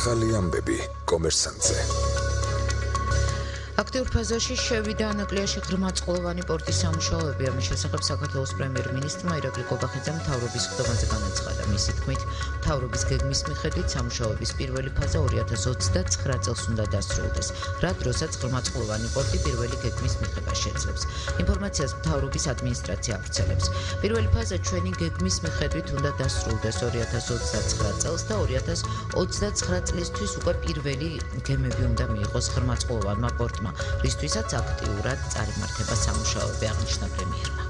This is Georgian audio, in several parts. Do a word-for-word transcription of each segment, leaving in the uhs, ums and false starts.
ახალი ამბები კომერსანტზე. აქტიურ ფაზაში შევიდა ანაკლიაში ღრმაწყლოვანი პორტის სამუშაოები. ამის შესახებ საქართველოს პრემიერ-მინისტრმა ირაკლი კობახიძემ მთავრობის ხდომაზე განაცხადა. მისი თქმით, მთავრობის გეგმის მიხედვით სამუშაოების პირველი ფაზა ორი ათას ოცდაცხრა წელს უნდა დასრულდეს, რა დროსაც ღრმაწყლოვანი პორტი პირველი გეგმის მიღებას შეძლებს. ინფორმაციას მთავრობის ადმინისტრაცია ავრცელებს. პირველი ფაზა ჩვენი გეგმის მიხედვით უნდა დასრულდეს ორი ათას ოცდაცხრა წელს და ორი ათას ოცდაცხრა წლისთვის უკვე პირველი გემები უნდა მიიღოს ღრმაწყლოვანმა პორტმა. რისთვისაც აქტიურად წარიმართება სამუშაოები, აღნიშნა პრემიერმა.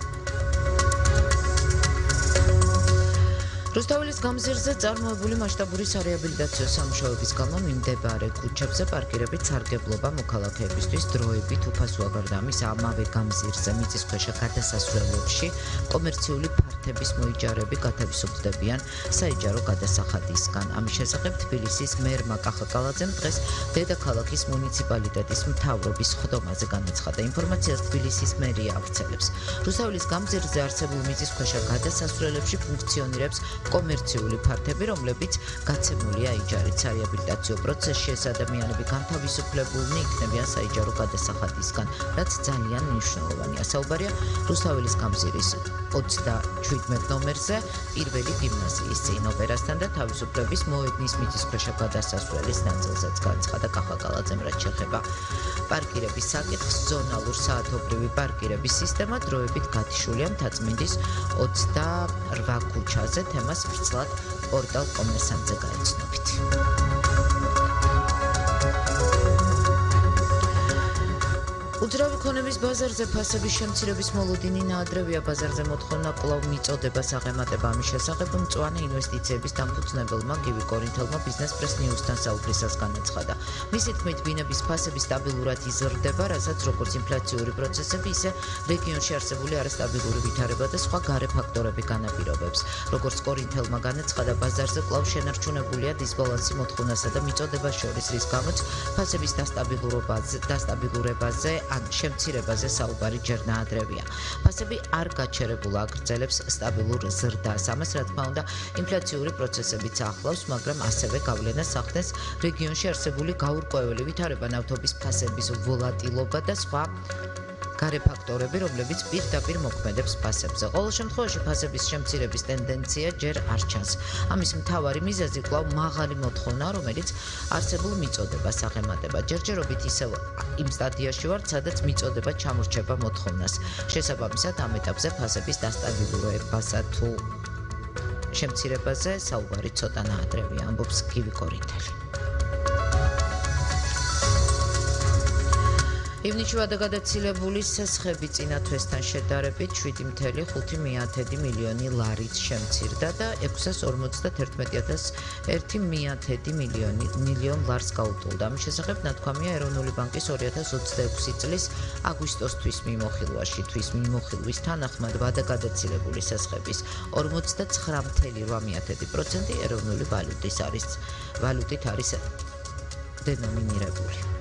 რუსთაველის გამზირზე წარმოებული მასშტაბური სარეაბილიტაციო სამუშაოების გამო მიმდებარე ქუჩებზე პარკირებით სარგებლობა მოქალაქეებისთვის დროებით უფასოა. ამის ამავე გამზირზე მიწისქვეშა გადასასვლელებში კომერციული ფართების მოიჯარები გათავისუფლდებიან საიჯარო გადასახადისგან. ამის შესახებ თბილისის მერმა კახაკალაძემ დღეს დედაქალაქის მუნიციპალიტეტის მთავრობის ხდომაზე განაცხადა. ინფორმაციას თბილისის მერია ავრცელებს. რუსთაველის გამზირზე არსებულ მიწისქვეშა გადასასვლელებში ფუნქციონირებს კომერციული ფართები, რომლებიც გაცემულია აიჯარით. სარეაბილიტაციო პროცესში ეს ადამიანები განთავისუფლებულნი იქნებიან საიჯარო გადასახადისგან, რაც ძალიან მნიშვნელოვანია. საუბარია რუსთაველის გამზირის ოცდაშვიდმეტ ნომერზე პირველი გიმნაზიის წინ ოპერასთან და თავისუფლების მოედნის მიწისქვეშა გადასასვლელის ნაწილზეც, განაცხადა კახაკალაძემ. რაც შეეხება პარკირების საკითხს, ზონალურ საათობრივი პარკირების სისტემა დროებით გათიშულია მთაწმინდის ოცდარვა ქუჩაზე. თემას ვრცლად პორტალ კომერსანტზე გაიცნობით. უძრავი ქონების ბაზარზე ფასების შემცირების მოლოდინი ნაადრევია. ბაზარზე მოთხოვნა კვლავ მიწოდებას აღემატება. ამის შესახებ მწვანე ინვესტიციების დამფუძნებელმა გივი კორინთელმა ბიზნეს პრეს ნიუსთან საუბრისას განაცხადა. მისი თქმით, ბინების ფასები სტაბილურად იზრდება, რასაც როგორც ინფლაციური პროცესები, ისე რეგიონში არსებული არასტაბილური ვითარება და სხვა გარე ფაქტორები განაპირობებს. როგორც კორინთელმა განაცხადა, ბაზარზე კვლავ შენარჩუნებულია დისბალანსი მოთხოვნასა და მიწოდებას შორის, რის გამოც ფასების დასტაბილურობაზე დასტაბილურებაზე ან შემცირებაზე საუბარი ჯერ ნაადრევია. ფასები არ გაჩერებულა აგრძელებს სტაბილურ ზრდას. ამას რა თქმა უნდა ინფლაციური პროცესებიც ახლავს, მაგრამ ასევე გავლენას ახდენს რეგიონში არსებული გაურკვეველი ვითარება, ნავთობის ფასების ვოლატილობა და სხვა გარე ფაქტორები, რომლებიც პირდაპირ მოქმედებს ფასებზე. ყოველ შემთხვევაში ფასების შემცირების ტენდენცია ჯერ არ ჩანს. ამის მთავარი მიზეზი კვლავ მაღალი მოთხოვნა, რომელიც არსებულ მიწოდებას აღემატება. ჯერჯერობით ისევ იმ სტადიაში ვართ, სადაც მიწოდება ჩამორჩება მოთხოვნას. შესაბამისად, ამ ეტაპზე ფასების დასტაბილურებასა თუ შემცირებაზე საუბარი ცოტა ნაადრევია, ამბობს გივი კორინთელი. ივნისში ვადაგადაცილებული სესხები წინა თვესთან შედარებით შვიდი ათეული ხუთი მილიონი ლარით შემცირდა და ექვსას ორმოცდაერთმეტი ათას ერთი მილიონ ლარს გაუტოლდა. ამის შესახებ ნათქვამია ეროვნული ბანკის ორი ათას ოცდაექვსი წლის აგვისტოსთვის მიმოხილვაში. თვის მიმოხილვის თანახმად ვადაგადაცილებული სესხების ორმოცდაცხრა ათეული ორი პროცენტი ეროვნული ვალუტის არის ვალუტით არის დენომინირებული.